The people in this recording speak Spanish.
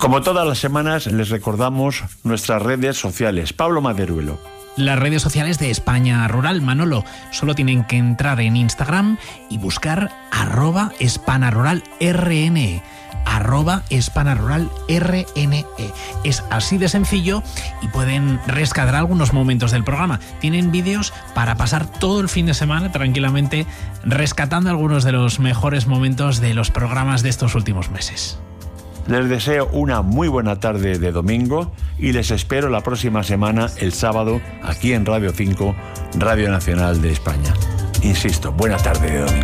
Como todas las semanas, les recordamos nuestras redes sociales. Pablo Maderuelo. Las redes sociales de España Rural, Manolo. Solo tienen que entrar en Instagram y buscar @hispanaruralrne. @hispanaruralrne. Es así de sencillo y pueden rescatar algunos momentos del programa. Tienen vídeos para pasar todo el fin de semana tranquilamente rescatando algunos de los mejores momentos de los programas de estos últimos meses. Les deseo una muy buena tarde de domingo y les espero la próxima semana, el sábado, aquí en Radio 5, Radio Nacional de España. Insisto, buena tarde de domingo.